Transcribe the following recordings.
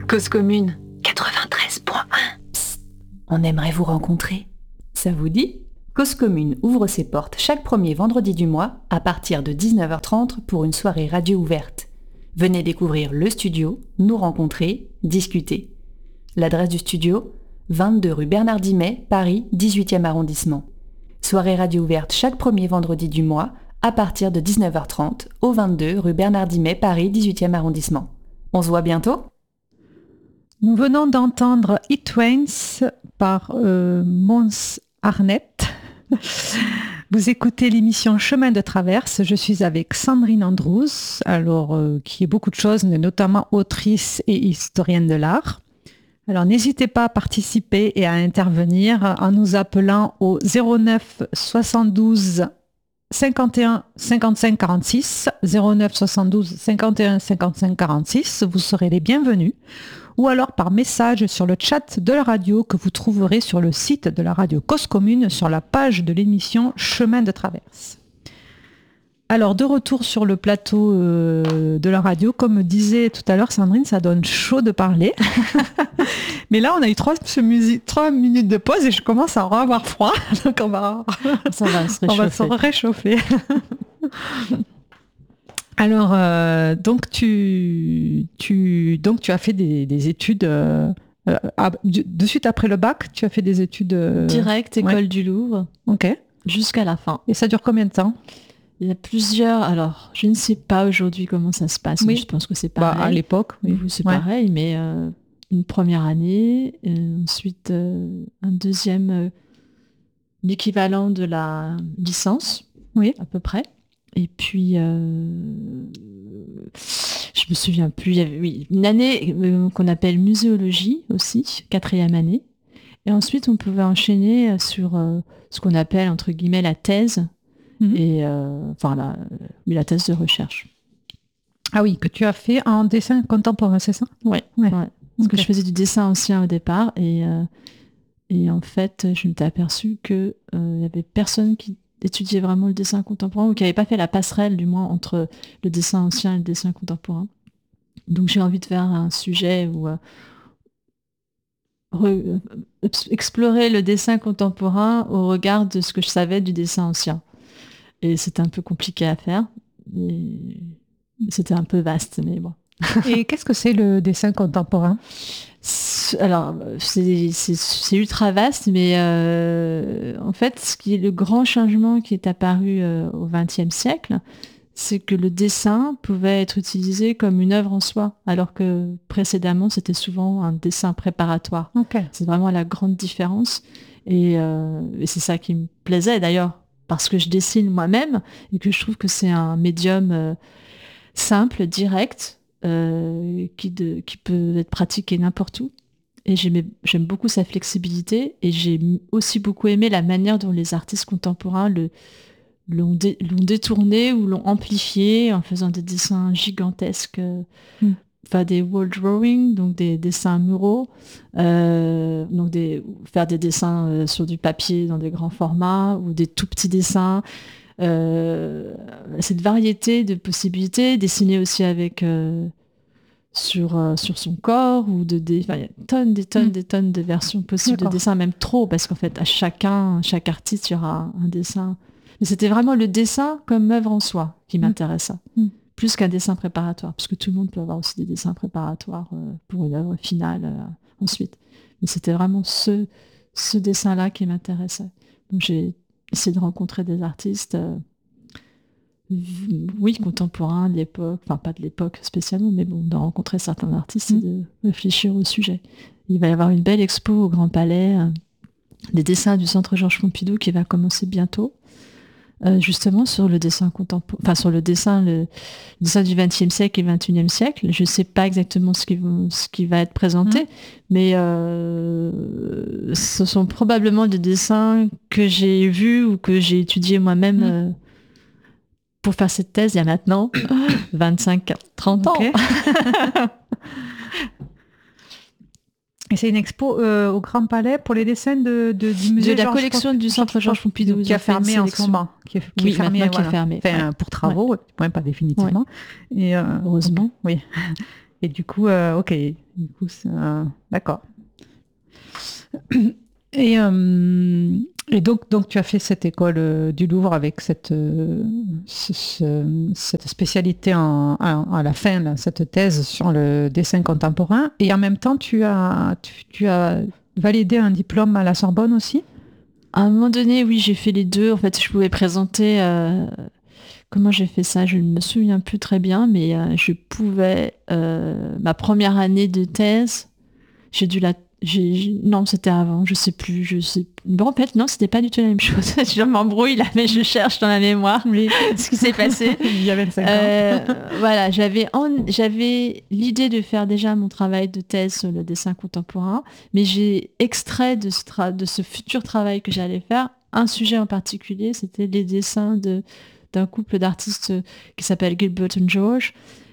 Cause commune 93.1. Psst, on aimerait vous rencontrer. Ça vous dit ? Cause commune ouvre ses portes chaque premier vendredi du mois à partir de 19h30 pour une soirée radio ouverte. Venez découvrir le studio, nous rencontrer, discuter. L'adresse du studio, 22 rue Bernard Dimet, Paris, 18e arrondissement. Soirée radio ouverte chaque premier vendredi du mois à partir de 19h30 au 22 rue Bernard Dimet, Paris, 18e arrondissement. On se voit bientôt ? Nous venons d'entendre It Rains par Mons Arnett. Vous écoutez l'émission Chemin de traverse. Je suis avec Sandrine Andrews, qui est beaucoup de choses, mais notamment autrice et historienne de l'art. Alors n'hésitez pas à participer et à intervenir en nous appelant au 09 72 51 55 46, 09 72 51 55 46. Vous serez les bienvenus. Ou alors par message sur le chat de la radio que vous trouverez sur le site de la radio Cause Commune sur la page de l'émission Chemin de traverse. Alors de retour sur le plateau de la radio, comme disait tout à l'heure Sandrine, ça donne chaud de parler. Mais là on a eu 3 minutes de pause et je commence à avoir froid, donc on va se réchauffer. Alors, donc tu as fait des études, de suite après le bac, tu as fait des études... Direct, école du Louvre, jusqu'à la fin. Et ça dure combien de temps ? Il y a plusieurs... Alors, je ne sais pas aujourd'hui comment ça se passe, mais je pense que c'est pareil. À l'époque, oui. C'est pareil, mais une première année, ensuite un deuxième, l'équivalent de la licence, à peu près. Et puis, je me souviens plus, il y avait une année qu'on appelle muséologie aussi, 4e année. Et ensuite, on pouvait enchaîner sur ce qu'on appelle, entre guillemets, la thèse, et la thèse de recherche. Ah oui, que tu as fait en dessin contemporain, c'est ça ? Ouais. Parce que je faisais du dessin ancien au départ, et en fait, je m'étais aperçue qu'il y avait personne qui étudier vraiment le dessin contemporain ou qui n'avait pas fait la passerelle du moins entre le dessin ancien et le dessin contemporain. Donc j'ai envie de faire un sujet où explorer le dessin contemporain au regard de ce que je savais du dessin ancien. Et c'était un peu compliqué à faire. Et c'était un peu vaste, mais bon. Et qu'est-ce que c'est le dessin contemporain ? Alors, c'est ultra vaste, mais en fait, ce qui est le grand changement qui est apparu au XXe siècle, c'est que le dessin pouvait être utilisé comme une œuvre en soi, alors que précédemment, c'était souvent un dessin préparatoire. C'est vraiment la grande différence. Et c'est ça qui me plaisait d'ailleurs, parce que je dessine moi-même et que je trouve que c'est un médium simple, direct, qui peut être pratiqué n'importe où. Et j'aime beaucoup sa flexibilité, et j'ai aussi beaucoup aimé la manière dont les artistes contemporains l'ont détourné ou l'ont amplifié en faisant des dessins gigantesques, des wall drawings, donc des dessins muraux, donc faire des dessins sur du papier dans des grands formats ou des tout petits dessins. Cette variété de possibilités, dessiner aussi avec sur son corps, ou il y a des tonnes de versions possibles de dessins, même trop, parce qu'en fait à chaque artiste il y aura un dessin. Mais c'était vraiment le dessin comme œuvre en soi qui m'intéressa, plus qu'un dessin préparatoire, parce que tout le monde peut avoir aussi des dessins préparatoires pour une œuvre finale ensuite. Mais c'était vraiment ce dessin-là qui m'intéressait. Donc j'ai essayé de rencontrer des artistes, contemporains de l'époque, enfin pas de l'époque spécialement, mais bon, de rencontrer certains artistes et de réfléchir au sujet. Il va y avoir une belle expo au Grand Palais, des dessins du Centre Georges Pompidou qui va commencer bientôt, justement sur le dessin contemporain, enfin sur le dessin du XXe siècle et XXIe siècle. Je ne sais pas exactement ce qui va être présenté, mais ce sont probablement des dessins que j'ai vus ou que j'ai étudiés moi-même pour faire cette thèse il y a maintenant 25-30 ans. Et c'est une expo au Grand Palais pour les dessins du musée de la collection du Centre Georges Pompidou, qui a fermé en ce moment, qui est fermé, qui est fermé. Enfin, pour travaux, pas définitivement. Et heureusement. Oui. Et du coup, ok. Du coup, d'accord. Et donc, tu as fait cette école du Louvre avec cette spécialité à la fin, là, cette thèse sur le dessin contemporain. Et en même temps, tu as validé un diplôme à la Sorbonne aussi? À un moment donné, oui, j'ai fait les deux. En fait, je pouvais présenter... comment j'ai fait ça? Je ne me souviens plus très bien, mais je pouvais... ma première année de thèse, j'ai dû la... Non, c'était avant, je sais plus. Bon, en fait, non, c'était pas du tout la même chose. Je m'embrouille là, mais je cherche dans la mémoire ce qui s'est passé. Il y a 25 ans. Voilà, j'avais l'idée de faire déjà mon travail de thèse sur le dessin contemporain, mais j'ai extrait de ce futur travail que j'allais faire un sujet en particulier, c'était les dessins d'un couple d'artistes qui s'appelle Gilbert et George,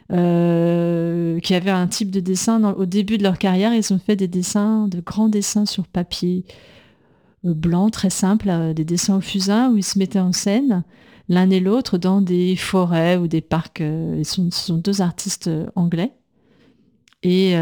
qui avaient un type de dessin au début de leur carrière. Ils ont fait de grands dessins sur papier blanc, très simple, des dessins au fusain où ils se mettaient en scène l'un et l'autre dans des forêts ou des parcs. Ce sont deux artistes anglais. Et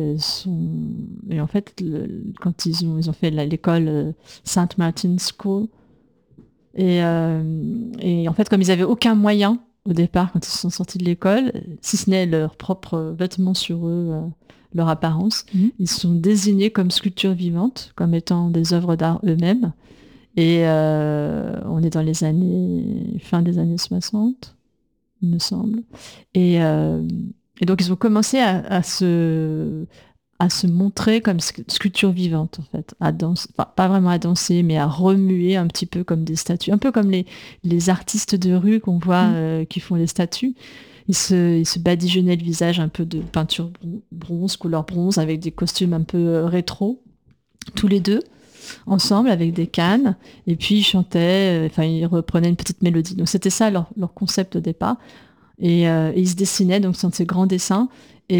en fait, quand ils ont fait l'école St. Martin's School, et en fait, comme ils n'avaient aucun moyen au départ, quand ils sont sortis de l'école, si ce n'est leurs propres vêtements sur eux, leur apparence, ils sont désignés comme sculptures vivantes, comme étant des œuvres d'art eux-mêmes. Et on est dans fin des années 60, il me semble. Et donc, ils ont commencé à se montrer comme sculpture vivante, en fait, à danser, enfin, pas vraiment à danser, mais à remuer un petit peu comme des statues, un peu comme les artistes de rue qu'on voit qui font les statues. Ils se badigeonnaient le visage un peu de peinture bronze, couleur bronze, avec des costumes un peu rétro, tous les deux, ensemble, avec des cannes, et puis ils chantaient, ils reprenaient une petite mélodie. Donc c'était ça leur concept au départ. Et ils se dessinaient donc dans ces grands dessins.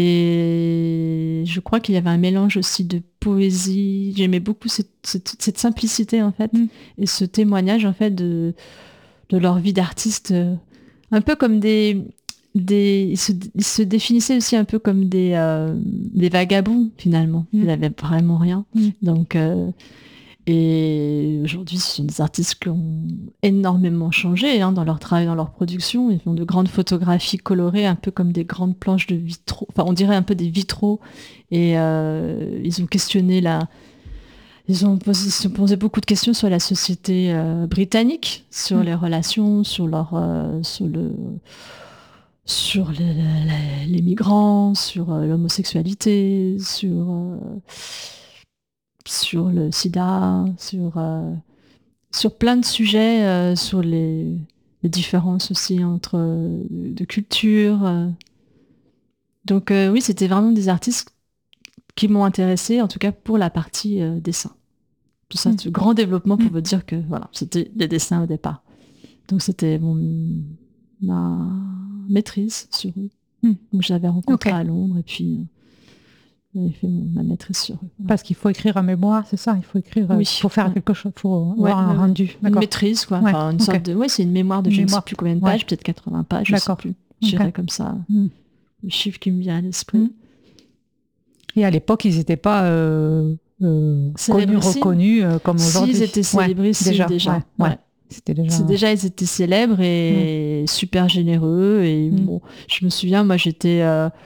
Et je crois qu'il y avait un mélange aussi de poésie. J'aimais beaucoup cette simplicité, en fait, et ce témoignage, en fait, de leur vie d'artiste, un peu comme ils se définissaient aussi un peu comme des vagabonds, finalement. Ils n'avaient vraiment rien. Donc, et aujourd'hui, ce sont des artistes qui ont énormément changé dans leur travail, dans leur production. Ils font de grandes photographies colorées, un peu comme des grandes planches de vitraux. Enfin, on dirait un peu des vitraux. Et ils ont questionné ils se posé beaucoup de questions sur la société britannique, sur les relations, sur les migrants, sur l'homosexualité, sur le sida, sur plein de sujets, sur les différences aussi de culture. Donc oui, c'était vraiment des artistes qui m'ont intéressée, en tout cas pour la partie dessin. Tout ça, ce grand développement pour vous dire que voilà, c'était les dessins au départ. Donc c'était ma maîtrise sur eux, que j'avais rencontré à Londres, et puis j'avais fait ma maîtrise sur eux. Parce qu'il faut écrire un mémoire, c'est ça? Il faut écrire, faut faire quelque chose, il faut avoir un rendu. Une maîtrise, quoi. Ouais. Enfin, une sorte de... c'est une mémoire de je ne sais plus combien de pages, peut-être 80 pages, je ne sais plus. J'irais comme ça, le chiffre qui me vient à l'esprit. Et à l'époque, ils n'étaient pas reconnus comme aujourd'hui. Si, ils étaient célébrissimes déjà. Ouais. Déjà, ils étaient célèbres et super généreux. Et bon, je me souviens, moi, j'étais...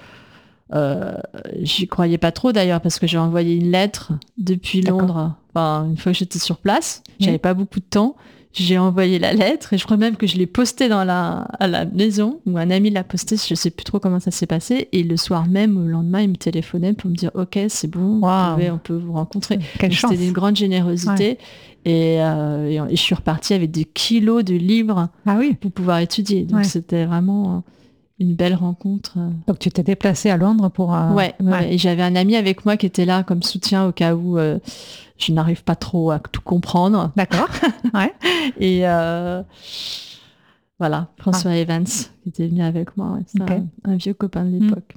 j'y croyais pas trop d'ailleurs, parce que j'ai envoyé une lettre depuis Londres. Enfin, une fois que j'étais sur place, j'avais pas beaucoup de temps. J'ai envoyé la lettre et je crois même que je l'ai postée à la maison, ou un ami l'a postée, je sais plus trop comment ça s'est passé. Et le soir même, le lendemain, il me téléphonait pour me dire ok, c'est bon, on peut vous rencontrer. C'était d'une grande générosité. Et je suis repartie avec des kilos de livres pour pouvoir étudier. Donc c'était vraiment une belle rencontre. Donc tu t'es déplacée à Londres pour... Ouais. Et j'avais un ami avec moi qui était là comme soutien au cas où je n'arrive pas trop à tout comprendre. D'accord. Ouais. Et voilà, François Evans qui était venu avec moi. C'est un vieux copain de l'époque.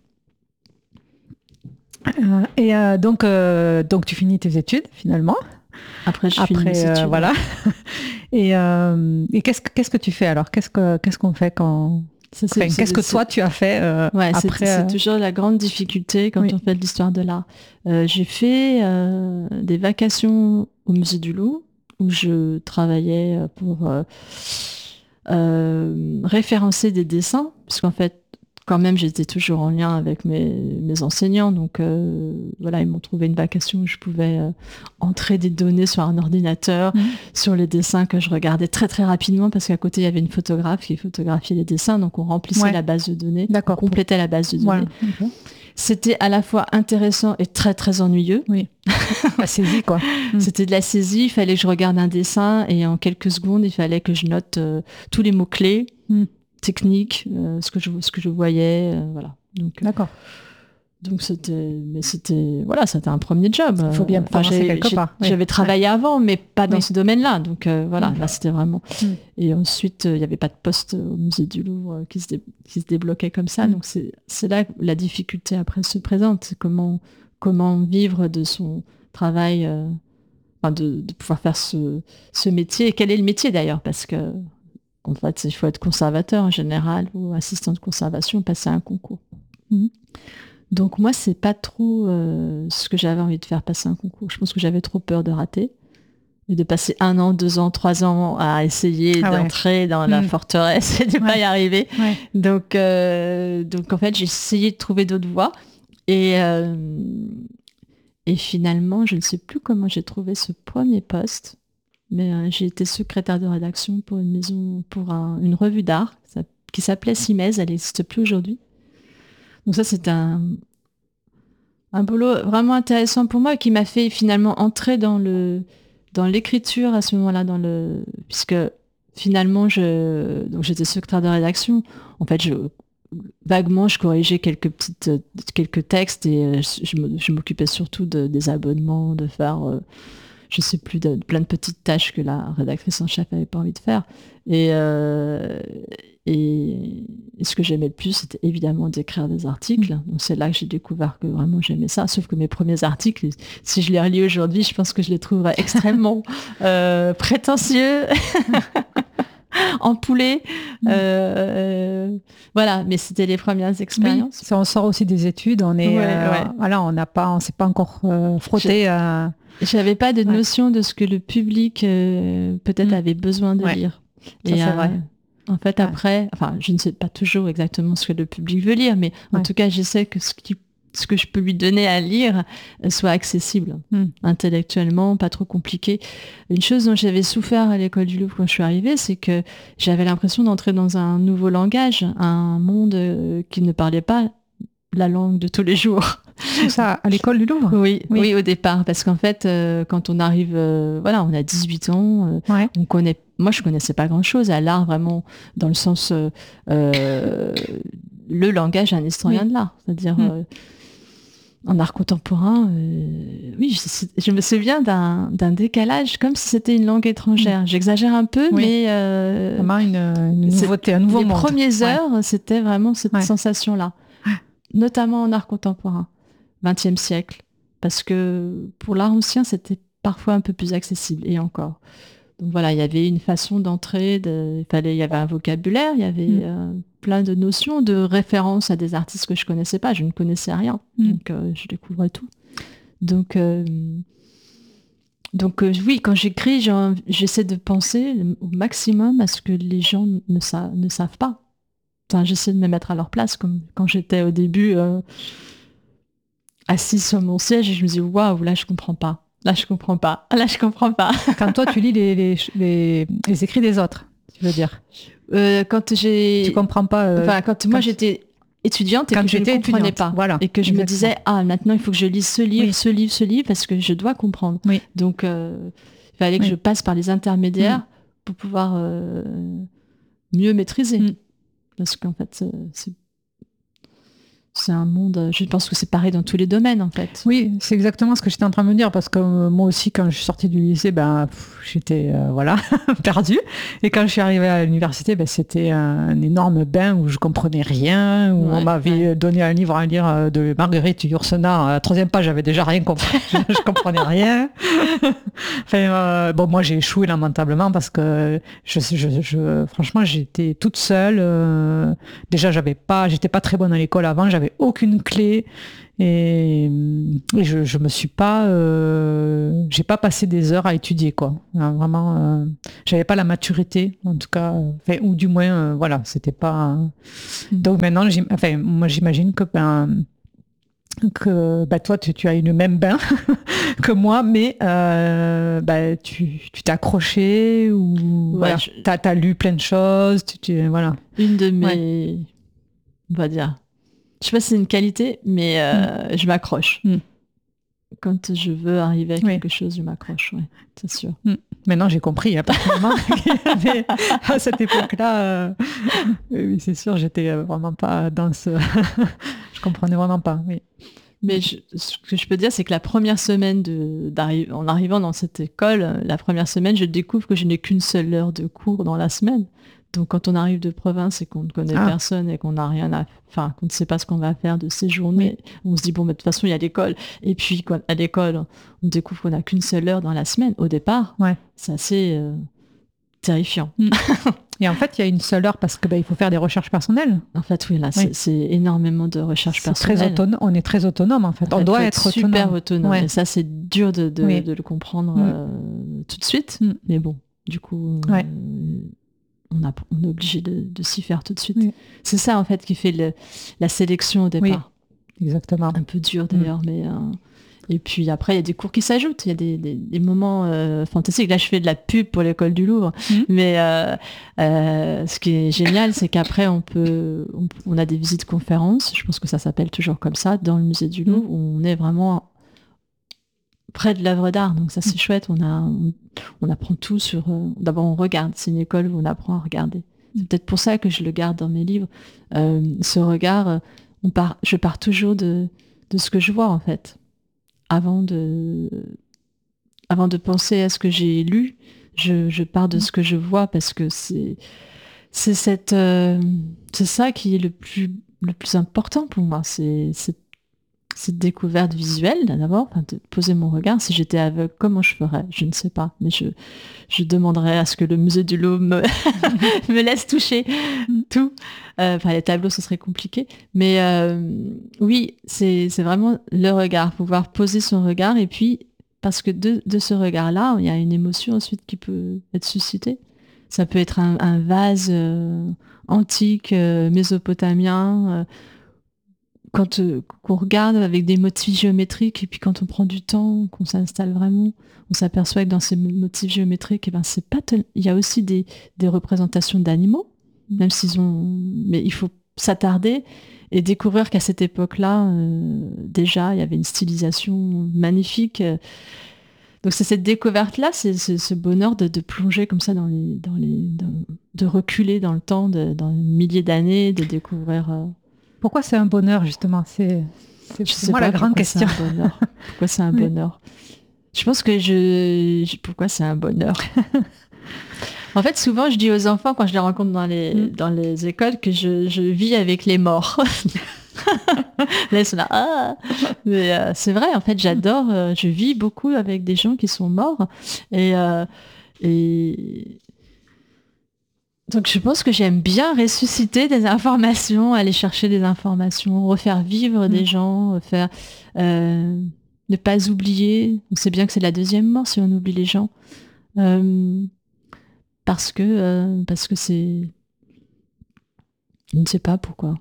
Donc tu finis tes études finalement. Après, je finis mes études. Voilà. Et qu'est-ce que tu fais alors? Qu'est-ce qu'on fait quand Qu'est-ce que toi tu as fait après c'est toujours la grande difficulté quand on fait de l'histoire de l'art. J'ai fait des vacations au Musée du Louvre où je travaillais pour référencer des dessins, puisqu'en fait, quand même, j'étais toujours en lien avec mes enseignants. Donc, voilà, ils m'ont trouvé une vacation où je pouvais entrer des données sur un ordinateur, sur les dessins que je regardais très, très rapidement, parce qu'à côté, il y avait une photographe qui photographiait les dessins. Donc, on remplissait la base de données, on complétait la base de données. Okay. C'était à la fois intéressant et très, très ennuyeux. Oui, la saisie, quoi. C'était de la saisie. Il fallait que je regarde un dessin et en quelques secondes, il fallait que je note tous les mots-clés. Technique, ce que je voyais, voilà. Donc, d'accord. Donc c'était un premier job. Il faut bien commencer quelque part. J'avais travaillé avant, mais pas dans ce domaine-là. Donc voilà, là c'était vraiment. Et ensuite, il n'y avait pas de poste au musée du Louvre qui se débloquait comme ça. Donc c'est là que la difficulté après se présente. C'est comment vivre de son travail, de pouvoir faire ce métier. Et quel est le métier d'ailleurs? Parce que en fait, il faut être conservateur en général ou assistant de conservation, passer un concours. Donc moi, c'est pas trop ce que j'avais envie de faire, passer un concours. Je pense que j'avais trop peur de rater et de passer 1 an, 2 ans, 3 ans à essayer d'entrer dans la forteresse et de pas y arriver. Ouais. Donc en fait, j'ai essayé de trouver d'autres voies et finalement, je ne sais plus comment j'ai trouvé ce premier poste. Mais j'ai été secrétaire de rédaction pour une maison, pour une revue d'art qui s'appelait Simèze. Elle n'existe plus aujourd'hui. Donc ça, c'est un boulot vraiment intéressant pour moi qui m'a fait finalement entrer dans l'écriture à ce moment-là, puisque finalement, j'étais secrétaire de rédaction. En fait, vaguement, je corrigeais quelques textes et je m'occupais surtout des abonnements, de faire... je sais plus, plein de petites tâches que la rédactrice en chef avait pas envie de faire. Et ce que j'aimais le plus, c'était évidemment d'écrire des articles. Donc c'est là que j'ai découvert que vraiment j'aimais ça. Sauf que mes premiers articles, si je les relis aujourd'hui, je pense que je les trouverais extrêmement prétentieux, empoulés. Voilà, mais c'était les premières expériences. Oui, ça, on sort aussi des études. On est, voilà, on s'est pas encore frotté. J'avais pas de notion de ce que le public peut-être avait besoin de lire. Ça, c'est vrai. En fait, après, je ne sais pas toujours exactement ce que le public veut lire, mais en tout cas, j'essaie que ce que je peux lui donner à lire soit accessible, intellectuellement, pas trop compliqué. Une chose dont j'avais souffert à l'école du Louvre quand je suis arrivée, c'est que j'avais l'impression d'entrer dans un nouveau langage, un monde qui ne parlait pas la langue de tous les jours. Ça, à l'école du Louvre ? Oui, au départ, parce qu'en fait, quand on arrive, on a 18 ans, on connaît. Moi, je connaissais pas grand-chose à l'art, vraiment, dans le sens le langage d'un historien de l'art, c'est-à-dire en art contemporain. Je me souviens d'un décalage, comme si c'était une langue étrangère. J'exagère un peu, mais une nouveauté, un nouveau monde. Les premières heures, c'était vraiment cette sensation-là, notamment en art contemporain. XXe siècle, parce que pour l'art ancien, c'était parfois un peu plus accessible, et encore. Donc voilà, il y avait une façon d'entrer, il y avait un vocabulaire, il y avait plein de notions, de références à des artistes que je connaissais pas, je ne connaissais rien, donc je découvrais tout. Donc oui, quand j'écris, j'essaie de penser au maximum à ce que les gens ne savent pas. Enfin, j'essaie de me mettre à leur place, comme quand j'étais au début... assise sur mon siège et je me dis waouh, là je comprends pas. Quand toi tu lis les écrits des autres, tu veux dire tu comprends pas quand moi j'étais étudiante et que je ne comprenais pas, voilà, et que je me disais maintenant il faut que je lise ce livre parce que je dois comprendre. Donc il fallait que je passe par les intermédiaires pour pouvoir mieux maîtriser, parce qu'en fait C'est un monde, je pense que c'est pareil dans tous les domaines en fait. Oui, c'est exactement ce que j'étais en train de me dire, parce que moi aussi, quand je suis sortie du lycée, j'étais voilà, perdue. Et quand je suis arrivée à l'université, c'était un énorme bain où je comprenais rien, où on m'avait donné un livre à lire de Marguerite Yourcenar. À la 3e page, j'avais déjà rien compris. Je comprenais rien. Enfin, moi, j'ai échoué lamentablement parce que franchement, j'étais toute seule. Déjà, j'étais pas très bonne à l'école avant. J'avais aucune clé et je me suis pas j'ai pas passé des heures à étudier quoi. Vraiment j'avais pas la maturité en tout cas ou du moins voilà, c'était pas donc maintenant moi j'imagine que toi tu as eu le même bain que moi, mais tu t'es accroché ou voilà, t'as lu plein de choses, voilà. Une de mes on va dire, je sais pas si c'est une qualité, mais je m'accroche. Quand je veux arriver à quelque chose, je m'accroche, c'est sûr. Maintenant, j'ai compris, apparemment. Mais à cette époque-là, oui, c'est sûr, j'étais vraiment pas dans ce... je comprenais vraiment pas, oui. Mais ce que je peux dire, c'est que la première semaine en arrivant dans cette école, la première semaine, je découvre que je n'ai qu'une seule heure de cours dans la semaine. Donc quand on arrive de province et qu'on ne connaît personne et qu'on n'a rien qu'on ne sait pas ce qu'on va faire de ces journées, on se dit bon, mais de toute façon il y a l'école. Et puis à l'école, on découvre qu'on n'a qu'une seule heure dans la semaine. Au départ, c'est assez terrifiant. Et en fait, il y a une seule heure parce que il faut faire des recherches personnelles. En fait, oui, là, c'est énormément de recherches personnelles. On est très autonome en fait. On doit être super autonome. Et ça, c'est dur de le comprendre tout de suite. Mais bon, du coup. On est obligé de s'y faire tout de suite. C'est ça, en fait, qui fait la sélection au départ. Oui, exactement. Un peu dur, d'ailleurs, mais... Et puis après, il y a des cours qui s'ajoutent. Il y a des moments fantastiques. Là, je fais de la pub pour l'école du Louvre. Mais ce qui est génial, c'est qu'après, on a des visites conférences. Je pense que ça s'appelle toujours comme ça, dans le musée du Louvre, où on est vraiment près de l'œuvre d'art, donc ça c'est chouette. On apprend tout sur... D'abord on regarde, c'est une école où on apprend à regarder. C'est peut-être pour ça que je le garde dans mes livres. Ce regard, je pars toujours de ce que je vois en fait. Avant de penser à ce que j'ai lu, je pars de ce que je vois parce que c'est ça qui est le plus important pour moi. C'est cette découverte visuelle, d'abord, de poser mon regard. Si j'étais aveugle, comment je ferais? Je ne sais pas, mais je demanderais à ce que le musée du Louvre me laisse toucher tout. Les tableaux, ce serait compliqué. Mais oui, c'est vraiment le regard, pouvoir poser son regard. Et puis, parce que de ce regard-là, il y a une émotion ensuite qui peut être suscitée. Ça peut être un vase antique, mésopotamien, qu'on regarde avec des motifs géométriques, et puis quand on prend du temps, qu'on s'installe vraiment, on s'aperçoit que dans ces motifs géométriques, il y a aussi des représentations d'animaux, même mais il faut s'attarder et découvrir qu'à cette époque-là, déjà, il y avait une stylisation magnifique. Donc c'est cette découverte-là, c'est ce bonheur de plonger comme ça de reculer dans le temps, dans milliers d'années, de découvrir... Pourquoi c'est un bonheur, justement? C'est moi la grande question. Pourquoi c'est un bonheur? Je pense que pourquoi c'est un bonheur? En fait, souvent, je dis aux enfants, quand je les rencontre dans les écoles, que je vis avec les morts. Là, ils sont là, mais c'est vrai, en fait, j'adore, je vis beaucoup avec des gens qui sont morts. Et donc je pense que j'aime bien ressusciter des informations, aller chercher des informations, refaire vivre des gens, ne pas oublier. On sait bien que c'est la deuxième mort si on oublie les gens. Parce que c'est... Je ne sais pas pourquoi.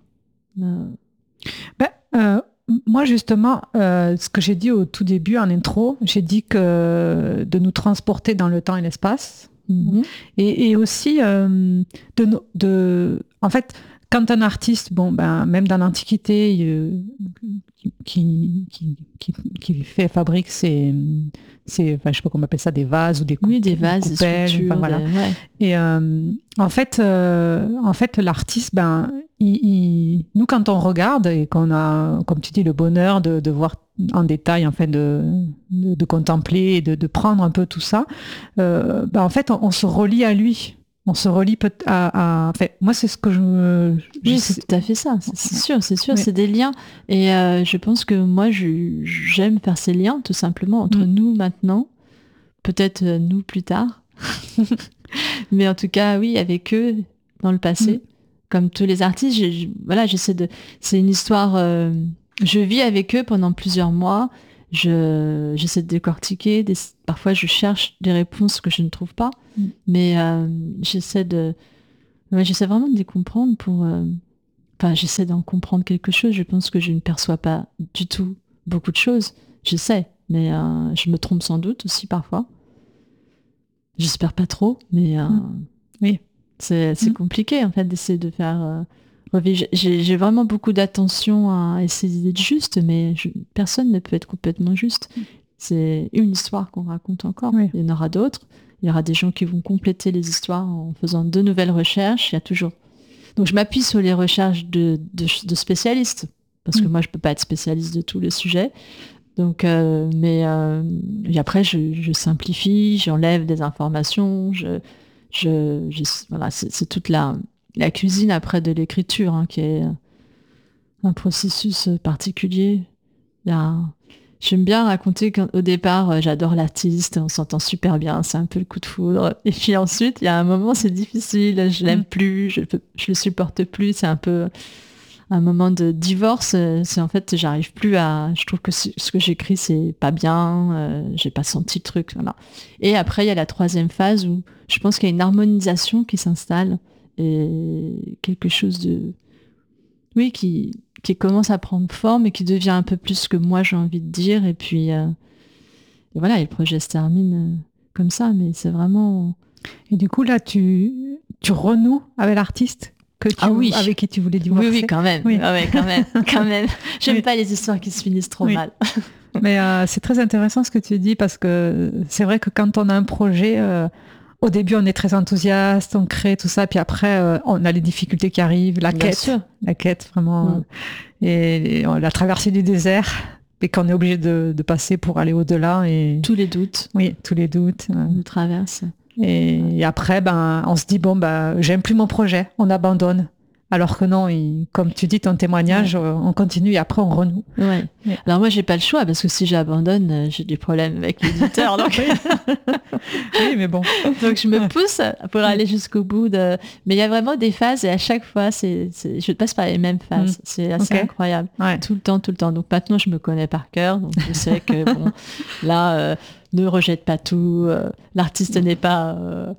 Moi justement, ce que j'ai dit au tout début en intro, j'ai dit que de nous transporter dans le temps et l'espace. Et aussi en fait, quand un artiste, même dans l'Antiquité, qui fabrique ses je sais pas comment on appelle ça, des vases ou des coupelles, des vases, des sculptures, voilà. Et en fait l'artiste, nous, quand on regarde et qu'on a, comme tu dis, le bonheur de voir en détail, enfin, de contempler, de prendre un peu tout ça, en fait, on se relie à lui. On se relie enfin, moi, c'est ce que Oui, c'est tout à fait ça. C'est sûr, oui. C'est des liens. Et je pense que moi, j'aime faire ces liens, tout simplement, entre nous maintenant, peut-être nous plus tard. Mais en tout cas, oui, avec eux, dans le passé. Comme tous les artistes, j'essaie de... C'est une histoire... je vis avec eux pendant plusieurs mois. J'essaie de décortiquer. Parfois, je cherche des réponses que je ne trouve pas. Mais j'essaie vraiment de les comprendre pour... j'essaie d'en comprendre quelque chose. Je pense que je ne perçois pas du tout beaucoup de choses. J'essaie, mais je me trompe sans doute aussi parfois. J'espère pas trop, mais... Oui. C'est compliqué, en fait, d'essayer de faire... revivre. J'ai vraiment beaucoup d'attention à essayer d'être juste, mais personne ne peut être complètement juste. C'est une histoire qu'on raconte encore. Oui. Il y en aura d'autres. Il y aura des gens qui vont compléter les histoires en faisant de nouvelles recherches. Il y a toujours... Donc, je m'appuie sur les recherches de spécialistes, parce que moi, je ne peux pas être spécialiste de tous les sujets. Donc, et après, je simplifie, j'enlève des informations, voilà, c'est toute la cuisine après de l'écriture, qui est un processus particulier. J'aime bien raconter qu'au départ, j'adore l'artiste, on s'entend super bien, c'est un peu le coup de foudre. Et puis ensuite, il y a un moment, c'est difficile, je l'aime plus, je le supporte plus, c'est un peu un moment de divorce. C'est en fait, j'arrive plus à... Je trouve que ce que j'écris, c'est pas bien, j'ai pas senti le truc. Voilà. Et après, il y a la troisième phase où je pense qu'il y a une harmonisation qui s'installe et quelque chose de... Oui, qui commence à prendre forme et qui devient un peu plus ce que moi j'ai envie de dire. Et puis, et voilà, et le projet se termine comme ça. Mais c'est vraiment... Et du coup, là, tu renoues avec l'artiste avec qui tu voulais divorcer. Oui, quand même. Oui. Ah ouais, quand même. J'aime pas les histoires qui se finissent trop mal. Mais c'est très intéressant ce que tu dis, parce que c'est vrai que quand on a un projet... au début, on est très enthousiaste, on crée tout ça, puis après, on a les difficultés qui arrivent, la quête, vraiment, et la traversée du désert, et qu'on est obligé de passer pour aller au-delà. Et... Tous les doutes. Oui, tous les doutes. On nous traverse. Et après, on se dit, j'aime plus mon projet, on abandonne. Alors que non, comme tu dis, ton témoignage, on continue et après on renoue. Ouais. Alors moi, j'ai pas le choix, parce que si j'abandonne, j'ai des problèmes avec l'éditeur. Donc... oui, mais bon. Donc je me pousse pour aller jusqu'au bout. Mais il y a vraiment des phases, et à chaque fois, je passe par les mêmes phases. C'est assez incroyable. Ouais. Tout le temps. Donc maintenant, je me connais par cœur. Donc je sais que là, ne rejette pas tout. L'artiste n'est pas...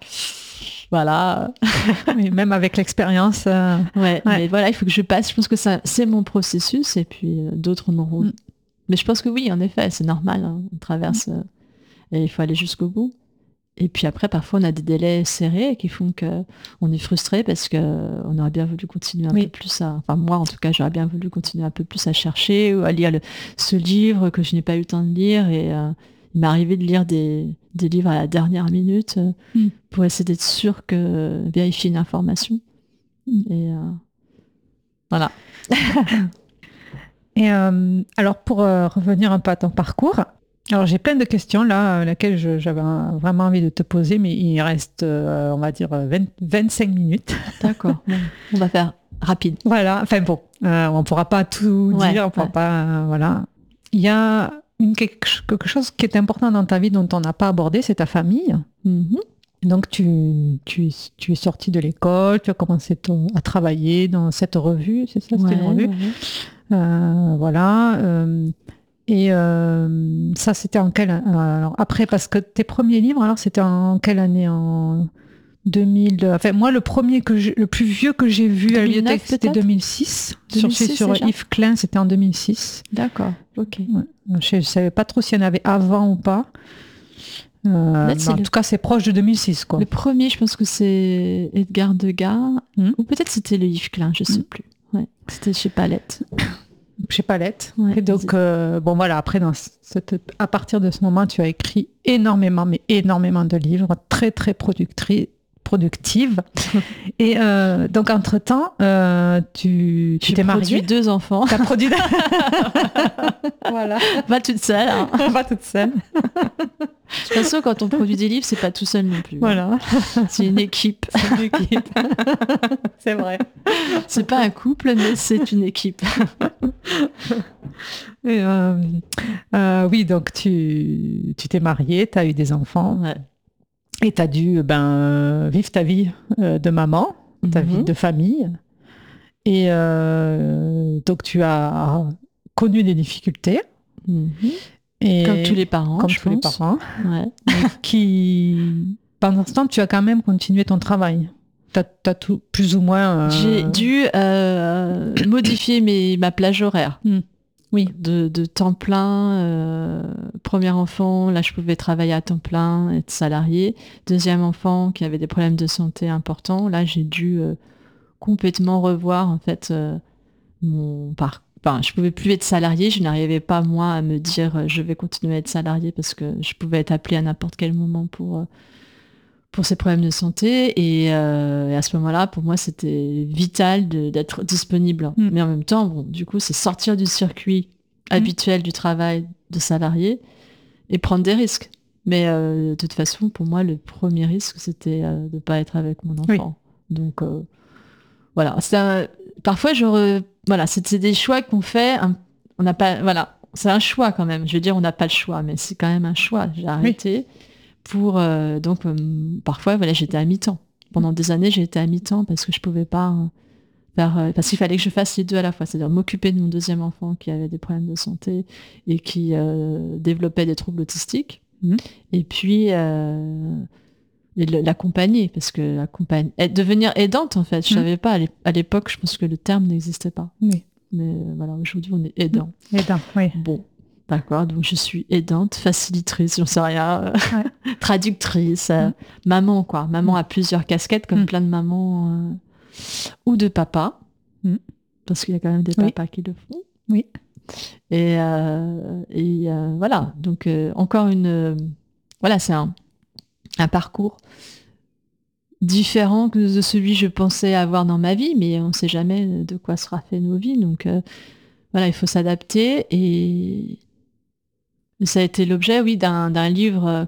Voilà. Mais même avec l'expérience. Mais voilà, il faut que je passe. Je pense que c'est mon processus, et puis d'autres n'auront. Mais je pense que oui, en effet, c'est normal. On traverse et il faut aller jusqu'au bout. Et puis après, parfois, on a des délais serrés qui font qu'on est frustré parce qu'on aurait bien voulu continuer un peu plus à... Enfin, moi, en tout cas, j'aurais bien voulu continuer un peu plus à chercher ou à lire ce livre que je n'ai pas eu le temps de lire. Et il m'est arrivé de lire des livres à la dernière minute pour essayer d'être sûr que vérifier une information. Et voilà. Et alors, pour revenir un peu à ton parcours, alors j'ai plein de questions là, laquelle j'avais vraiment envie de te poser, mais il reste, on va dire, 25 minutes. D'accord. On va faire rapide. Voilà. Enfin bon, on ne pourra pas tout dire, on pourra pas... voilà. Il y a quelque chose qui est important dans ta vie dont on n'a pas abordé, c'est ta famille. Donc tu es sortie de l'école, tu as commencé à travailler dans cette revue, c'est ça, c'était une revue. Voilà. Et ça, c'était en quelle année? Alors, après, parce que tes premiers livres, alors c'était en quelle année? En 2000. Enfin, moi, le plus vieux que j'ai vu à la bibliothèque, c'était 2006. Sur Yves Klein, c'était en 2006. D'accord. Ok. Ouais. Je ne savais pas trop s'il y en avait avant ou pas. En tout cas, c'est proche de 2006, quoi. Le premier, je pense que c'est Edgar Degas, ou peut-être c'était le Yves Klein, je ne sais plus. Ouais. C'était chez Palette. Chez Palette. Ouais, et donc, bon voilà, après, à partir de ce moment, tu as écrit énormément de livres, très très productive. Et donc, entre-temps, tu t'es mariée. J'ai produit 2 enfants. Tu as produit... Voilà. Pas toute seule. Hein. Pas toute seule. De toute façon, quand on produit des livres, c'est pas tout seul non plus. Voilà. C'est une équipe. C'est une équipe. C'est vrai. C'est pas un couple, mais c'est une équipe. Et, oui, donc tu t'es mariée, tu as eu des enfants. Ouais. Et tu as dû vivre ta vie de maman, ta vie de famille. Et donc tu as connu des difficultés. Et comme tous les parents, comme je tous les pense. parents. Ouais. Qui, pendant ce temps, tu as quand même continué ton travail. Tu as tout, plus ou moins... J'ai dû modifier ma plage horaire. Oui. De temps plein, premier enfant, là je pouvais travailler à temps plein, être salarié. Deuxième enfant qui avait des problèmes de santé importants, là j'ai dû complètement revoir en fait mon parcours. Enfin, je pouvais plus être salarié, je n'arrivais pas moi à me dire je vais continuer à être salarié parce que je pouvais être appelée à n'importe quel moment pour ces problèmes de santé et à ce moment-là pour moi c'était vital d'être disponible. Mais en même temps, bon, du coup c'est sortir du circuit habituel du travail de salarié et prendre des risques. Mais de toute façon pour moi le premier risque c'était de ne pas être avec mon enfant. Oui. Donc voilà, parfois voilà, c'est des choix qu'on fait, on n'a pas, voilà, c'est un choix quand même. Je veux dire, on n'a pas le choix, mais c'est quand même un choix. J'ai arrêté pour parfois, voilà, j'étais à mi-temps. Pendant des années, j'ai été à mi-temps parce que je pouvais pas parce qu'il fallait que je fasse les deux à la fois, c'est-à-dire m'occuper de mon deuxième enfant qui avait des problèmes de santé et qui développait des troubles autistiques, et puis l'accompagner, parce que devenir aidante en fait, je savais pas à l'époque, je pense que le terme n'existait pas. Oui. Mais voilà, aujourd'hui on est aidant. Aidant, oui. Bon, d'accord, donc je suis aidante, facilitatrice, j'en sais rien, traductrice, maman quoi. Maman a plusieurs casquettes comme plein de mamans ou de papas, parce qu'il y a quand même des papas qui le font. Oui. Et voilà, donc encore voilà, c'est un parcours différent de celui que je pensais avoir dans ma vie, mais on ne sait jamais de quoi sera fait nos vies. Donc voilà, il faut s'adapter. Et ça a été l'objet, oui, d'un livre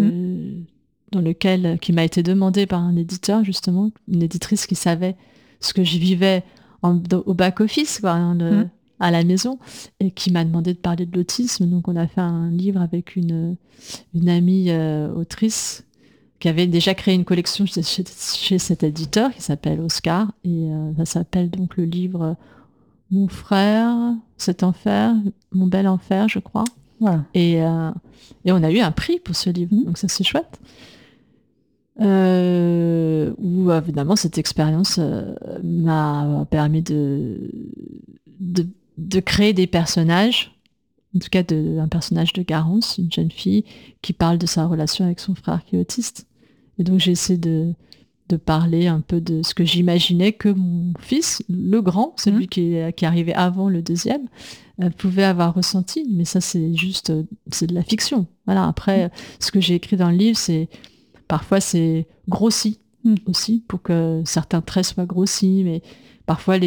qui m'a été demandé par un éditeur, justement, une éditrice qui savait ce que je vivais au back-office, quoi, à la maison, et qui m'a demandé de parler de l'autisme. Donc on a fait un livre avec une amie autrice qui avait déjà créé une collection chez cet éditeur qui s'appelle Oscar, et ça s'appelle donc le livre Mon frère, cet enfer, mon bel enfer, je crois. Voilà. Et on a eu un prix pour ce livre, donc ça c'est chouette. Où évidemment cette expérience m'a permis de créer des personnages, en tout cas un personnage de Garance, une jeune fille qui parle de sa relation avec son frère qui est autiste. Et donc j'ai essayé de parler un peu de ce que j'imaginais que mon fils, le grand, celui qui arrivait avant le deuxième, pouvait avoir ressenti. Mais ça c'est de la fiction. Voilà. Après, ce que j'ai écrit dans le livre, parfois c'est grossi aussi, pour que certains traits soient grossis, mais parfois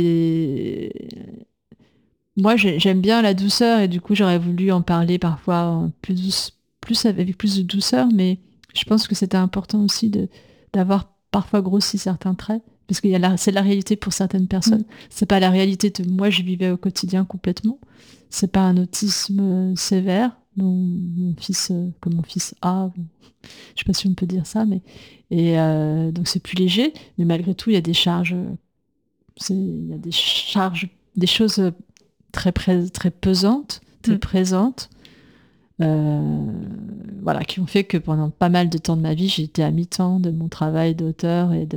moi j'aime bien la douceur, et du coup j'aurais voulu en parler parfois avec plus de douceur, mais je pense que c'était important aussi d'avoir parfois grossi certains traits, parce que c'est la réalité pour certaines personnes. C'est pas la réalité de moi je vivais au quotidien complètement. C'est pas un autisme sévère dont mon fils a, je sais pas si on peut dire ça, mais donc c'est plus léger, mais malgré tout il y a des charges, des choses très pesantes, très présentes, voilà, qui ont fait que pendant pas mal de temps de ma vie, j'ai été à mi-temps de mon travail d'auteur et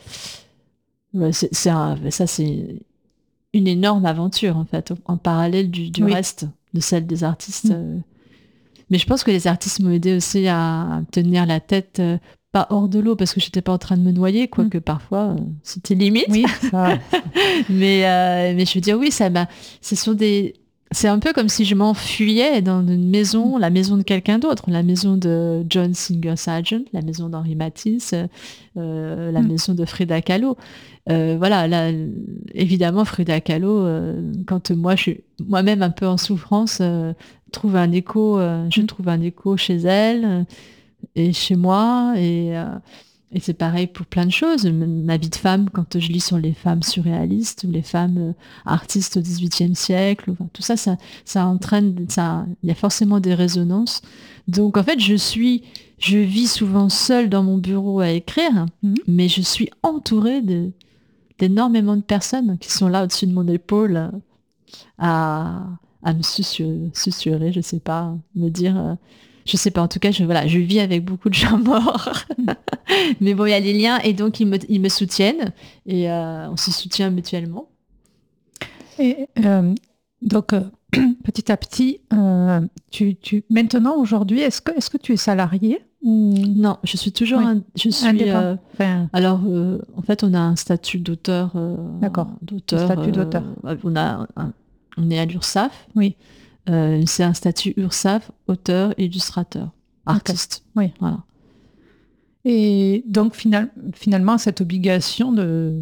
ça c'est une énorme aventure en fait, en parallèle du reste de celle des artistes. Mais je pense que les artistes m'ont aidé aussi à tenir la tête pas hors de l'eau, parce que j'étais pas en train de me noyer, quoique parfois c'était limite. Oui, ça. mais je veux dire, oui, ce sont des c'est un peu comme si je m'enfuyais dans une maison, la maison de quelqu'un d'autre, la maison de John Singer Sargent, la maison d'Henri Matisse, la maison de Frida Kahlo. Voilà, là, évidemment, Frida Kahlo, quand moi je suis moi-même un peu en souffrance, trouve un écho, je trouve un écho chez elle et chez moi, et c'est pareil pour plein de choses. Ma vie de femme, quand je lis sur les femmes surréalistes ou les femmes artistes au XVIIIe siècle, enfin, tout ça, ça entraîne, il y a forcément des résonances. Donc en fait, je vis souvent seule dans mon bureau à écrire, mais je suis entourée d'énormément de personnes qui sont là au-dessus de mon épaule à me susurrer, je sais pas, me dire... je sais pas, en tout cas, je vis avec beaucoup de gens morts. Mais bon, il y a les liens et donc ils me soutiennent et on se soutient mutuellement. Et donc, petit à petit, maintenant, aujourd'hui, est-ce que tu es salarié ou... Non, je suis toujours indépendant. Alors, en fait, on a un statut d'auteur. D'accord. D'auteur. Statut d'auteur. On est à l'URSSAF. Oui. C'est un statut URSSAF, auteur, illustrateur, artiste. Okay. Oui. Voilà. Et donc finalement, cette obligation de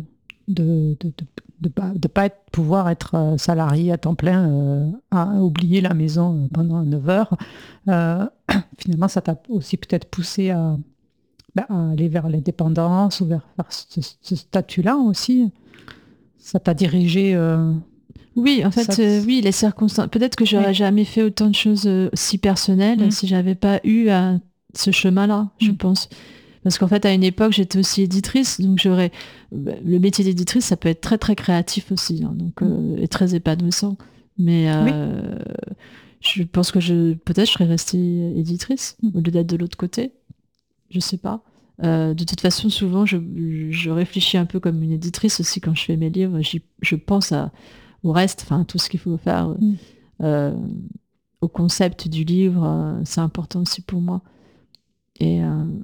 pas pouvoir être salarié à temps plein, à oublier la maison pendant 9 heures, finalement, ça t'a aussi peut-être poussé à aller vers l'indépendance ou vers ce statut-là aussi. Ça t'a dirigé... Oui, en fait, oui, les circonstances. Peut-être que j'aurais jamais fait autant de choses si personnelles si j'avais pas eu ce chemin-là, je pense. Parce qu'en fait, à une époque, j'étais aussi éditrice, donc le métier d'éditrice, ça peut être très très créatif aussi, hein, donc et très épanouissant. Mais je pense que peut-être je serais restée éditrice au lieu d'être de l'autre côté. Je sais pas. De toute façon, souvent, je réfléchis un peu comme une éditrice aussi quand je fais mes livres. Je pense au reste, enfin tout ce qu'il faut faire, au concept du livre, c'est important aussi pour moi. Et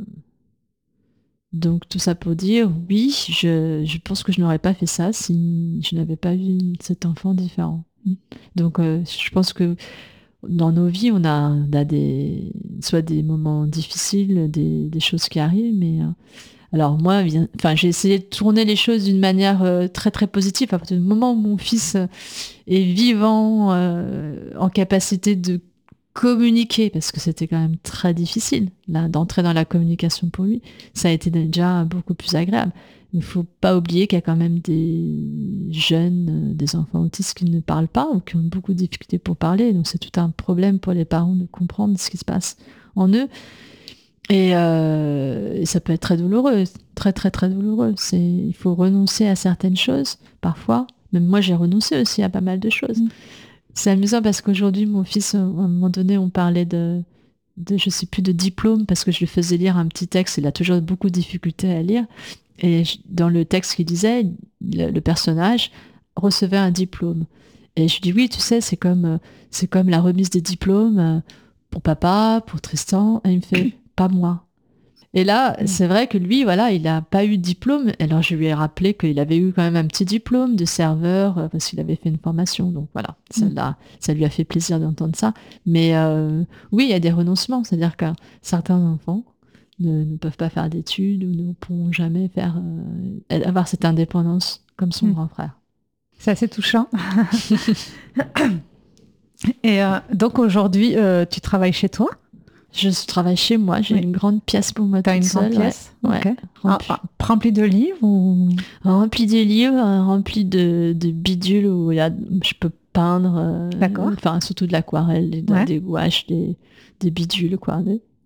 donc tout ça pour dire, oui, je pense que je n'aurais pas fait ça si je n'avais pas eu cet enfant différent. Donc je pense que dans nos vies, on a soit des moments difficiles, des choses qui arrivent, mais... alors moi, j'ai essayé de tourner les choses d'une manière très très positive. À partir du moment où mon fils est vivant, en capacité de communiquer, parce que c'était quand même très difficile là, d'entrer dans la communication pour lui, ça a été déjà beaucoup plus agréable. Il ne faut pas oublier qu'il y a quand même des jeunes, des enfants autistes qui ne parlent pas ou qui ont beaucoup de difficultés pour parler. Donc c'est tout un problème pour les parents de comprendre ce qui se passe en eux. Et ça peut être très douloureux, très très très douloureux. Il faut renoncer à certaines choses, parfois. Même moi, j'ai renoncé aussi à pas mal de choses. C'est amusant parce qu'aujourd'hui, mon fils, à un moment donné, on parlait de je sais plus, de diplôme, parce que je lui faisais lire un petit texte. Il a toujours beaucoup de difficultés à lire. Et dans le texte qu'il disait, le personnage recevait un diplôme. Et je lui dis, oui, tu sais, c'est comme la remise des diplômes pour papa, pour Tristan. Et il me fait... pas moi. Et là, c'est vrai que lui, voilà, il n'a pas eu de diplôme. Alors, je lui ai rappelé qu'il avait eu quand même un petit diplôme de serveur, parce qu'il avait fait une formation. Donc, voilà, ça lui a fait plaisir d'entendre ça. Mais oui, il y a des renoncements. C'est-à-dire que certains enfants ne peuvent pas faire d'études ou ne pourront jamais avoir cette indépendance comme son grand frère. C'est assez touchant. Et donc, aujourd'hui, tu travailles chez toi ? Je travaille chez moi, j'ai une grande pièce pour moi. T'as une grande pièce, ouais. Remplie de livres ou... Remplie de livres, remplie de bidules où je peux peindre. D'accord. Enfin, surtout de l'aquarelle, des gouaches, des bidules, quoi.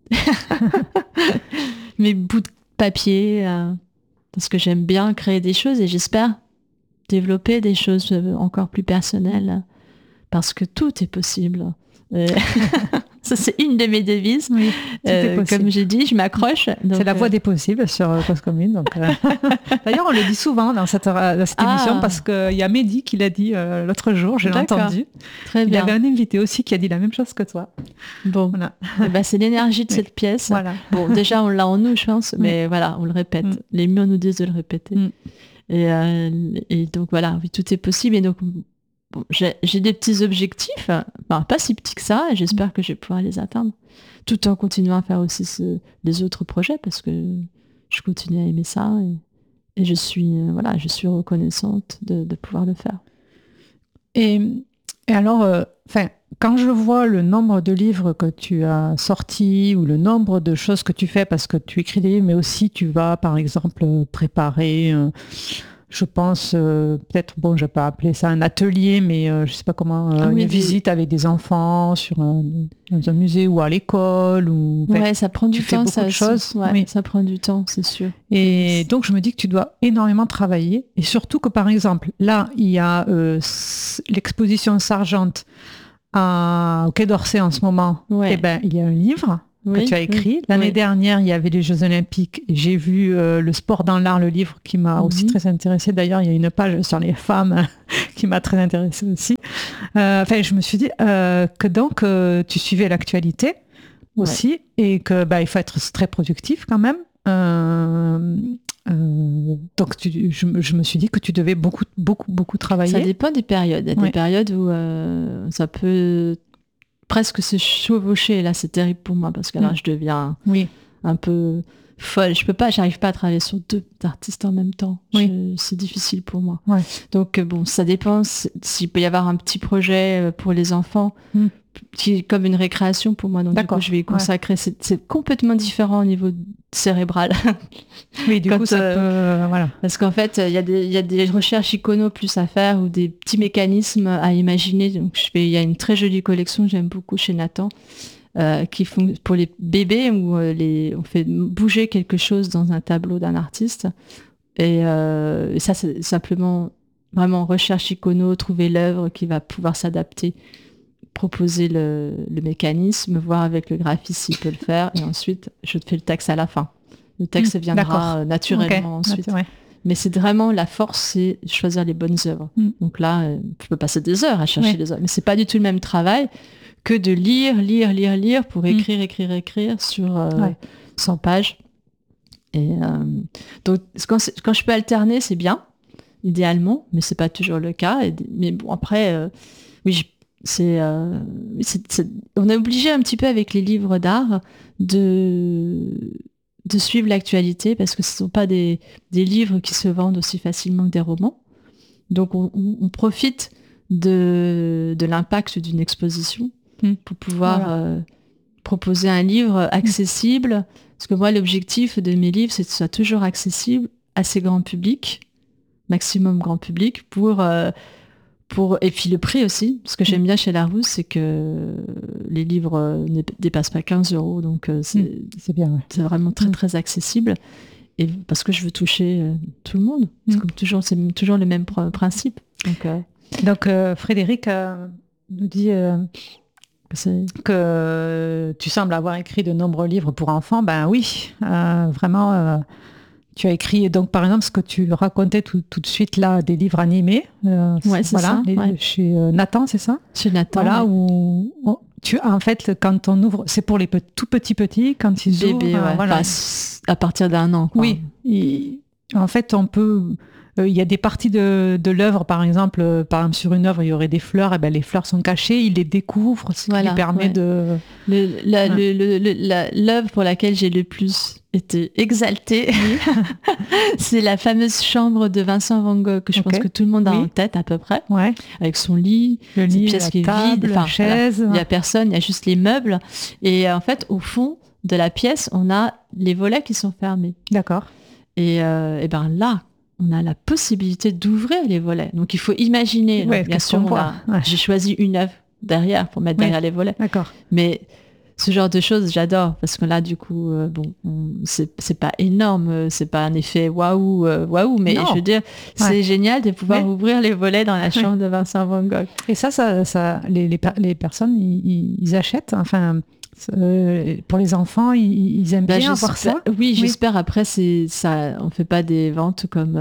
Mes bouts de papier, parce que j'aime bien créer des choses et j'espère développer des choses encore plus personnelles, parce que tout est possible. Ça, c'est une de mes devises. Oui, comme j'ai dit, je m'accroche. C'est la voie des possibles sur Cause Commune. Donc, d'ailleurs, on le dit souvent dans cette émission, parce qu'il y a Mehdi qui l'a dit l'autre jour, je l'ai entendu. Très bien. Il y avait un invité aussi qui a dit la même chose que toi. Bon, voilà. C'est l'énergie de cette pièce. Voilà. Bon, déjà, on l'a en nous, je pense, mais voilà, on le répète. Les murs nous disent de le répéter. Et donc, voilà, oui, tout est possible. Et donc, bon, j'ai des petits objectifs, pas si petits que ça, et j'espère que je vais pouvoir les atteindre, tout en continuant à faire aussi les autres projets, parce que je continue à aimer ça, et je suis reconnaissante de pouvoir le faire. Et alors, quand je vois le nombre de livres que tu as sortis ou le nombre de choses que tu fais, parce que tu écris des livres, mais aussi tu vas, par exemple, préparer, je pense, peut-être, bon, je ne vais pas appeler ça un atelier, mais je ne sais pas comment, une visite avec des enfants dans un musée ou à l'école. Ouais, ça prend du temps, beaucoup de choses. Ouais, oui. Ça prend du temps, c'est sûr. Et donc, je me dis que tu dois énormément travailler. Et surtout que, par exemple, là, il y a l'exposition Sargent au Quai d'Orsay en ce moment. Ouais. Et ben, il y a un livre que tu as écrit. L'année dernière, il y avait les Jeux Olympiques. J'ai vu le sport dans l'art, le livre qui m'a aussi très intéressée. D'ailleurs, il y a une page sur les femmes qui m'a très intéressée aussi. Je me suis dit que donc tu suivais l'actualité aussi et que il faut être très productif quand même. Donc je me suis dit que tu devais beaucoup travailler. Ça dépend des périodes. Il y a des périodes où ça peut presque se chevaucher. Là, c'est terrible pour moi parce que là, je deviens un peu folle. J'arrive pas à travailler sur 2 artistes en même temps. C'est difficile pour moi. Ouais. Donc bon, ça dépend s'il peut y avoir un petit projet pour les enfants qui est comme une récréation pour moi. Donc du coup, je vais y consacrer. C'est complètement différent au niveau cérébrale. Oui, du coup, ça peut... voilà. Parce qu'en fait, il y a des recherches icono plus à faire ou des petits mécanismes à imaginer. Donc, il y a une très jolie collection que j'aime beaucoup chez Nathan, qui font pour les bébés où on fait bouger quelque chose dans un tableau d'un artiste. Et ça, c'est simplement vraiment recherche icono, trouver l'œuvre qui va pouvoir s'adapter, proposer le mécanisme, voir avec le graphiste s'il peut le faire, et ensuite je te fais le texte à la fin. Le texte viendra naturellement ensuite. Mais c'est vraiment la force, c'est choisir les bonnes œuvres. Donc là, je peux passer des heures à chercher les œuvres, mais c'est pas du tout le même travail que de lire pour écrire sur 100 pages. Et donc quand je peux alterner, c'est bien, idéalement, mais c'est pas toujours le cas. Mais bon, après, on est obligé un petit peu avec les livres d'art de suivre l'actualité parce que ce ne sont pas des livres qui se vendent aussi facilement que des romans. Donc on profite de l'impact d'une exposition pour pouvoir proposer un livre accessible. Parce que moi, l'objectif de mes livres, c'est que ce soit toujours accessible, assez grand public, maximum grand public, et puis le prix aussi. Ce que j'aime bien chez Larousse, c'est que les livres ne dépassent pas 15 €, donc c'est bien. C'est vraiment très très accessible. Et parce que je veux toucher tout le monde. C'est toujours le même principe. Donc Frédéric nous dit que tu sembles avoir écrit de nombreux livres pour enfants. Ben oui, vraiment. Tu as écrit, donc par exemple, ce que tu racontais tout de suite là, des livres animés. C'est ça. Chez Nathan, c'est ça ? Chez Nathan. Voilà, où en fait, quand on ouvre, c'est pour les tout petits, quand ils bébés, ouvrent. Voilà. À partir d'1 an. Quoi. Oui. En fait, on peut... Il y a des parties de l'œuvre, par exemple, sur une œuvre, il y aurait des fleurs, et ben les fleurs sont cachées, il les découvre, ce qui lui permet de... L'œuvre pour laquelle j'ai le plus été exaltée, c'est la fameuse chambre de Vincent Van Gogh, que je pense que tout le monde a en tête à peu près, avec son lit, le lit, pièce qui est vide, la chaise. Il n'y a personne, il y a juste les meubles. Et en fait, au fond de la pièce, on a les volets qui sont fermés. D'accord. Et ben là, on a la possibilité d'ouvrir les volets. Donc il faut imaginer. Bien sûr, j'ai choisi une œuvre derrière pour mettre derrière les volets. D'accord. Mais ce genre de choses, j'adore parce que là, du coup, c'est pas énorme, c'est pas un effet waouh, mais je veux dire, c'est génial de pouvoir ouvrir les volets dans la chambre de Vincent Van Gogh. Et ça les personnes, ils achètent. Enfin. Pour les enfants, ils aiment bien voir ça. Oui, j'espère. Après, ça, on fait pas des ventes comme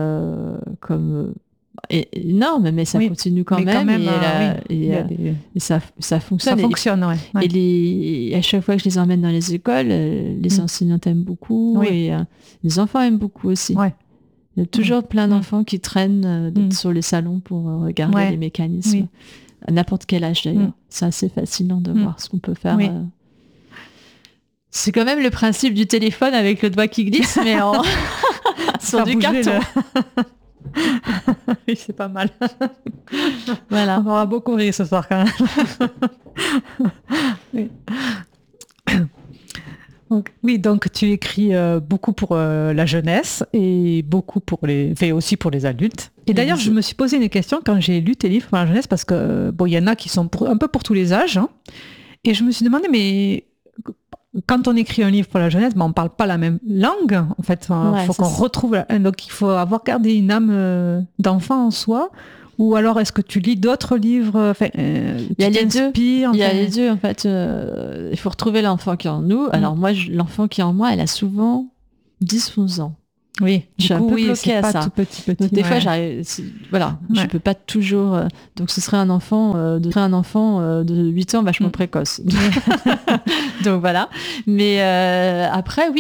énormes, mais ça continue quand même. Et ça fonctionne. Ça fonctionne, Et à chaque fois que je les emmène dans les écoles, les enseignantes aiment beaucoup et les enfants aiment beaucoup aussi. Il y a toujours plein d'enfants qui traînent sur les salons pour regarder les mécanismes. À n'importe quel âge d'ailleurs. C'est assez fascinant de voir ce qu'on peut faire. C'est quand même le principe du téléphone avec le doigt qui glisse, mais sur du carton. Oui, c'est pas mal. Voilà. On aura beaucoup ri ce soir quand même. Oui, donc tu écris beaucoup pour la jeunesse et beaucoup aussi pour les adultes. Et d'ailleurs, je me suis posé une question quand j'ai lu tes livres pour la jeunesse, parce que il y en a qui sont un peu pour tous les âges. Hein, et je me suis demandé, mais quand on écrit un livre pour la jeunesse, on parle pas la même langue. En fait, faut qu'on retrouve. Donc, il faut avoir gardé une âme d'enfant en soi. Ou alors, est-ce que tu lis d'autres livres Il y a les deux. Il y a les deux, en fait. Il faut retrouver l'enfant qui est en nous. Alors, moi, l'enfant qui est en moi, elle a souvent 10-11 ans. Oui, je suis un peu bloquée à ça. Tout petit. Donc, des fois, je peux pas toujours. Donc, ce serait un enfant de 8 ans vachement précoce. Donc, voilà. Mais après, oui.